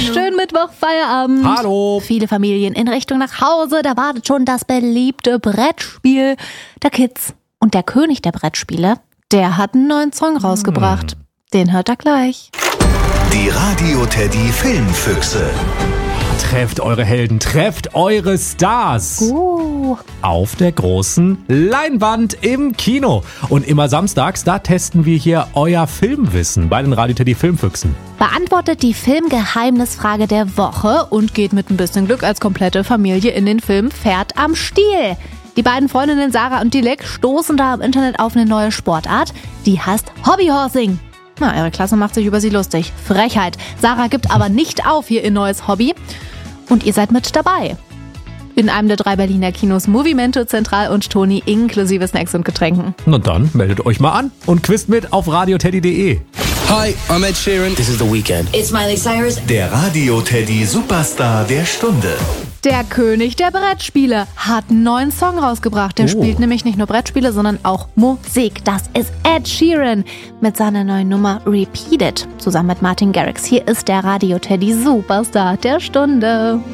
Schönen Mittwoch, Feierabend. Hallo. Viele Familien in Richtung nach Hause, da wartet schon das beliebte Brettspiel der Kids. Und der König der Brettspiele, der hat einen neuen Song rausgebracht. Den hört er gleich. Die Radio Teddy Filmfüchse. Trefft eure Helden, trefft eure Stars. Auf der großen Leinwand im Kino. Und immer samstags, da testen wir hier euer Filmwissen bei den Radio Teddy Filmfüchsen. Beantwortet die Filmgeheimnisfrage der Woche und geht mit ein bisschen Glück als komplette Familie in den Film Pferd am Stiel. Die beiden Freundinnen Sarah und Dilek stoßen da im Internet auf eine neue Sportart, die heißt Hobbyhorsing. Na, ihre Klasse macht sich über sie lustig. Frechheit. Sarah gibt aber nicht auf ihr neues Hobby. Und ihr seid mit dabei. In einem der 3 Berliner Kinos Movimento, Zentral und Toni inklusive Snacks und Getränken. Na dann, meldet euch mal an und quizt mit auf radioteddy.de. Hi, I'm Ed Sheeran. This is The Weeknd. It's Miley Cyrus. Der Radio Teddy Superstar der Stunde. Der König der Brettspiele hat einen neuen Song rausgebracht. Der spielt nämlich nicht nur Brettspiele, sondern auch Musik. Das ist Ed Sheeran mit seiner neuen Nummer Repeat It. Zusammen mit Martin Garrix. Hier ist der Radio Teddy Superstar der Stunde.